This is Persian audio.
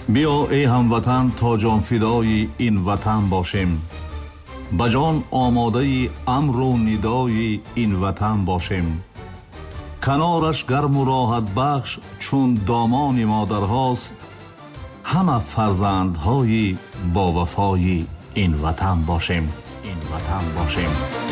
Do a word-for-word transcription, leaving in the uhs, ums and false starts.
بیا ای هموطن تا جان فدای این وطن باشیم، بجان آماده امر و ندای این وطن باشیم. کنارش گرم و راحت بخش چون دامان مادرهاست، همه فرزندهای با وفای این وطن باشیم، این وطن باشیم.